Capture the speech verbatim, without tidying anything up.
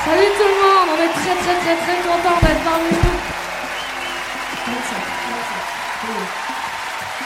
Salut tout le monde, on est très très très très contents d'être parmi vous.